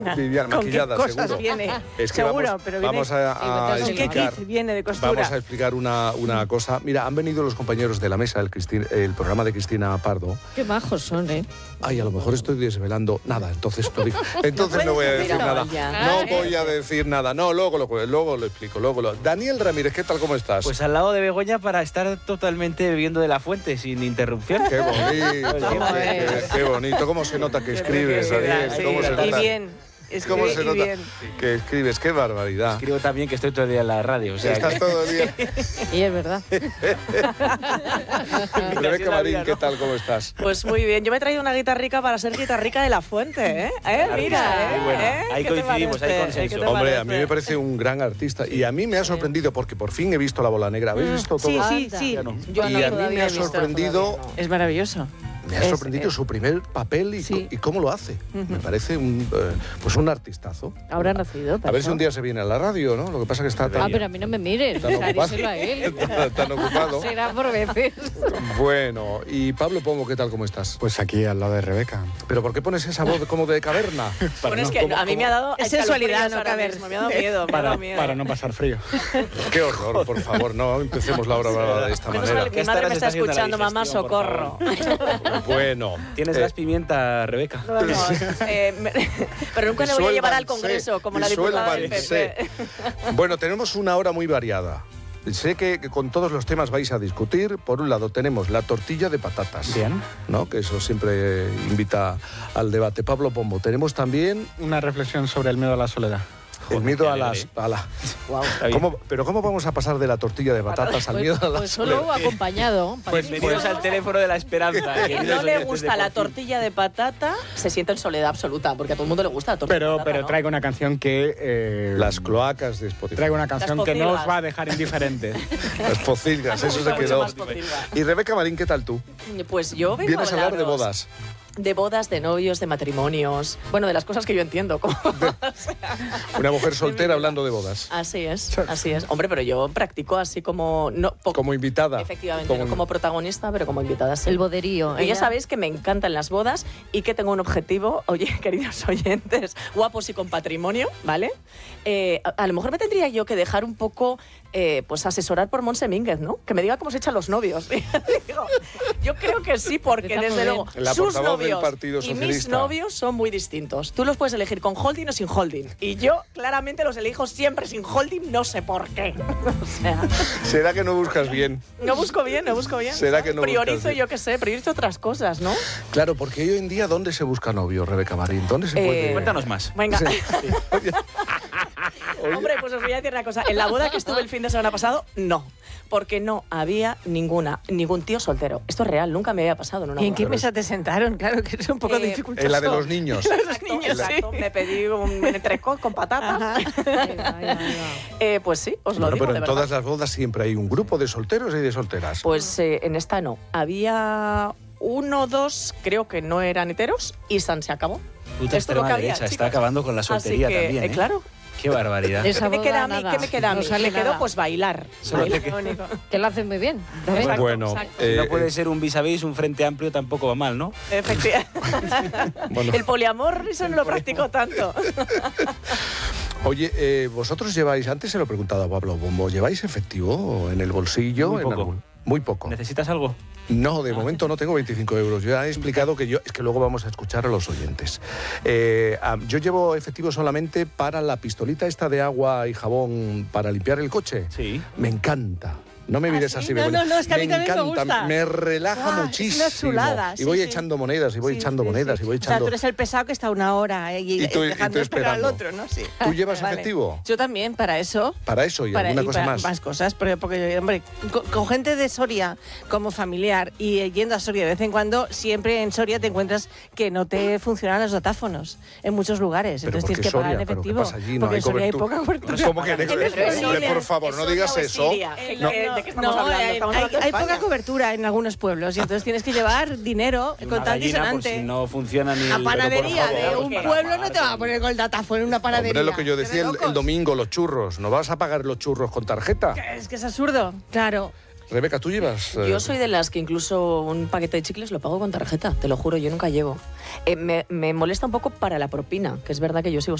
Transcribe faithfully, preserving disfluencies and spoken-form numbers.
Vivian, ¿Con maquillada, qué cosas seguro. viene? Es que Seguro, vamos, pero viene, vamos a, a ¿con qué explicar, kit viene de costura? vamos a explicar una, una cosa. Mira, han venido los compañeros de la mesa, el, Cristina, el programa de Cristina Pardo. Qué majos son, ¿eh? Ay, a lo mejor estoy desvelando. Nada, entonces no, digo. Entonces no voy a decir nada. No voy a decir nada. No, luego lo, luego lo explico. Luego lo... Daniel Ramírez, ¿qué tal? ¿Cómo estás? Pues al lado de Begoña para estar totalmente bebiendo de la fuente sin interrupción. Qué bonito, qué, qué bonito. ¿Cómo se nota que escribes, Daniel? Sí, ¿Cómo se nota? y bien. ¿Cómo se nota bien. que escribes? ¡Qué barbaridad! Escribo también que estoy todo el día en la radio. O sea, Estás que... todo el día. Y es verdad. Rebeca Marín, ¿qué tal? ¿Cómo estás? Pues muy bien. Yo me he traído una guitarrica para ser guitarrica de la fuente, ¿eh? ¿Eh? Mira, ¿eh? Muy bueno. ¿Eh? Ahí ¿Qué te coincidimos, parece? hay consenso. ¿Qué te Hombre, parece? a mí me parece un gran artista y a mí me ha sorprendido porque por fin he visto La Bola Negra. ¿Habéis visto todo? Sí, sí, Anda. sí. Ya no. Yo Y no a mí todavía me he ha visto, sorprendido, todavía no. Es maravilloso. me ha Es- sorprendido es- su primer papel y, Sí. co- y cómo lo hace. Me parece un, eh, pues un artistazo. Habrá nacido. A ver si un día se viene a la radio, ¿no? Lo que pasa es que está tan, Ah, pero a mí no me mires. tan ocupado. Díselo a él. tan- tan ocupado. Será por veces. Bueno, y Pablo Pombo, ¿qué tal? ¿Cómo estás? Pues aquí al lado de Rebeca. ¿Pero por qué pones esa voz como de caverna? Bueno, es que ¿Cómo- a mí cómo- me ha dado Es sensualidad, escalofríos no ahora caber. mismo. Me ha dado miedo, me ha Para, dado miedo. para no pasar frío. Qué horror, por favor, no empecemos la hora de esta Menos manera. mal que mi Esta madre hora me se está está haciendo la escuchando, mamá, digestión, por socorro. Bueno, Tienes eh, gas pimienta, Rebeca. No, no, eh, me- pero nunca le voy a llevar al Disuélvanse, Congreso, como la diputada del P disuélvanse. P. Bueno, tenemos una hora muy variada. Sé que, que con todos los temas vais a discutir. Por un lado tenemos la tortilla de patatas, Bien. ¿no? Que eso siempre invita al debate. Pablo Pombo, tenemos también Una reflexión sobre el miedo a la soledad. el Joder, miedo qué a las... alegre. A la, Wow. Está bien. ¿Cómo- pero ¿cómo vamos a pasar de la tortilla de patatas al Pues, miedo a la pues solo soledad? acompañado. Pues venidos al teléfono de la esperanza. Que queridos no le oyentes gusta de la Por Fin. tortilla de patata, se siente en soledad absoluta, porque a todo el mundo le gusta la tortilla Pero, de patata, pero ¿no? traigo una canción que... eh, Las cloacas de Spotify. Traigo una canción Las que no pocilgas. os va a dejar indiferentes. Las pocilgas, eso se Mucho quedó. más pocilga. Y Rebeca Marín, ¿qué tal tú? Pues yo vengo Vienes a hablar de hablaros bodas. De bodas, de novios, de matrimonios. Bueno, de las cosas que yo entiendo. como- Una mujer soltera hablando de bodas. Así es, así es. Hombre, pero yo practico así como... No, po- Como invitada. Efectivamente, Como- no como protagonista, pero como invitada, sí. El boderío. Y ya ella- sabéis que me encantan las bodas y que tengo un objetivo, oye, queridos oyentes, guapos y con patrimonio, ¿vale? Eh, a, a lo mejor me tendría yo que dejar un poco, eh, pues asesorar por Montse Mínguez, ¿no? Que me diga cómo se echan los novios. Digo, yo creo que sí, porque Está muy desde bien. luego La sus portavoz del novios Partido y mis Socialista. novios son muy distintos. Tú los puedes elegir con holding o sin holding. Y yo claramente los elijo siempre sin holding, no sé por qué. O sea, ¿Será que no buscas bien? no busco bien, no busco bien. ¿Será que no buscas Priorizo, bien? yo qué sé, priorizo otras cosas, ¿no? Claro, porque hoy en día, ¿dónde se busca novio, Rebeca Marín? ¿Dónde se Eh, puede...? Cuéntanos más. Venga. Oye, Hombre, pues os voy a decir una cosa. En la boda que estuve el fin de semana pasado, no. Porque no había ninguna, ningún tío soltero. Esto es real, nunca me había pasado en una ¿Y en boda. qué mesa te sentaron? Claro que es un poco Eh, dificultoso. en la de los niños. Exacto, niños, exacto. Me pedí un entrecot con patatas. Ajá. Ahí va, ahí va, ahí va. Eh, pues sí, os lo Bueno, digo pero de en verdad. todas las bodas siempre hay un grupo de solteros y de solteras. Pues eh, en esta no. Había uno, dos, creo que no eran heteros y San se acabó. Puta Esto es lo extrema que había, derecha, está chicos. acabando con la soltería Así que, también, eh, ¿eh? claro. Qué barbaridad. Esa ¿Qué me boda, queda a mí? nada. ¿Qué me queda a No mí? sale Me quedó nada. pues bailar. Solo te Bailar. queda- Que lo hacen muy bien. ¿sabes? Exacto, bueno, exacto. Si no eh, puede ser un vis a vis, un frente amplio tampoco va mal, ¿no? Efectivamente. Bueno. El poliamor, eso no lo practico tanto. Oye, eh, vosotros lleváis, antes se lo he preguntado a Pablo Pombo, ¿lleváis efectivo en el bolsillo? Muy en poco. algún- Muy poco. ¿Necesitas algo? No, de momento no tengo veinticinco euros. Yo ya he explicado que yo, es que luego vamos a escuchar a los oyentes. Eh, ah, yo llevo efectivo solamente para la pistolita esta de agua y jabón para limpiar el coche. Sí. Me encanta. No me ¿Ah, mires sí? así, No, Begoña. no, no, es que a mí también me gusta. me relaja Ah, es muchísimo. una chulada, y sí, voy sí. echando monedas, y voy Sí, echando sí, monedas, sí. y voy O sea, echando... tú eres el pesado que está una hora eh, y, Y tú- y dejando tú esperar al esperando. otro, ¿no? Sí. ¿Tú llevas Vale. efectivo? Yo también, para eso. Para eso y Para, alguna y cosa para más. más cosas, porque, porque hombre, con, con gente de Soria como familiar y eh, yendo a Soria de vez en cuando, siempre en Soria te encuentras que no te funcionan los datáfonos en muchos lugares. ¿Pero Entonces por qué tienes que pagar en Soria? ¿Pero qué efectivo. pasa allí? No porque hay en Soria hay cobertura. poca cobertura. ¿Cómo que no hay Pero cobertura? es Hombre, Soria, por favor, es no Soria digas o es eso. Siria. ¿Qué- No, qué- ¿De qué estamos no, hablando? hay, Estamos hay- hablando de hay España. poca cobertura en algunos pueblos y entonces tienes que llevar dinero Y con una tal gallina por disonante. si no funciona ni A el... panadería Pero por de favor, un para pueblo no te va a poner con el datáfono en una panadería. Hombre, lo que yo decía ¿De el, el locos? domingo, los churros. ¿No vas a pagar los churros con tarjeta? Es que es absurdo, claro. Rebeca, ¿tú llevas? eh, Yo soy de las que incluso un paquete de chicles lo pago con tarjeta, te lo juro, yo nunca llevo. Eh, me, me molesta un poco para la propina, que es verdad que yo sigo